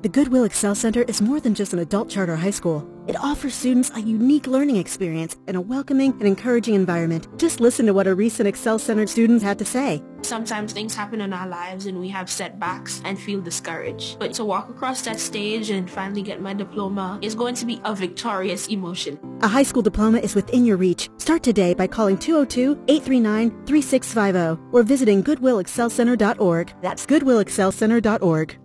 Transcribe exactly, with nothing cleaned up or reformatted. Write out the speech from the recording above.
The Goodwill Excel Center is more than just an adult charter high school. It offers students a unique learning experience in a welcoming and encouraging environment. Just listen to what a recent Excel Center student had to say. Sometimes things happen in our lives and we have setbacks and feel discouraged. But to walk across that stage and finally get my diploma is going to be a victorious emotion. A high school diploma is within your reach. Start today by calling two oh two, eight three nine, three six five oh or visiting goodwill excel center dot org. That's goodwill excel center dot org.